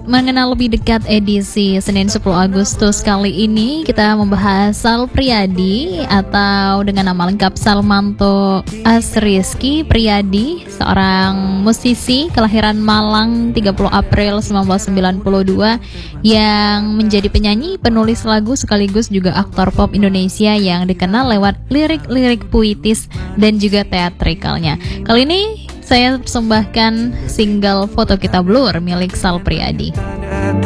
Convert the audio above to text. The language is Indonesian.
mengenal lebih dekat edisi Senin 10 Agustus kali ini. Kita membahas Sal Priadi atau dengan nama lengkap Salmanto Asrizky Priadi, seorang musisi kelahiran Malang 30 April 1992 yang menjadi penyanyi, penulis lagu sekaligus juga aktor pop Indonesia yang dikenal lewat lirik-lirik puitis dan juga teatrikalnya. Kali ini saya persembahkan single Foto Kita Blur milik Sal Priadi.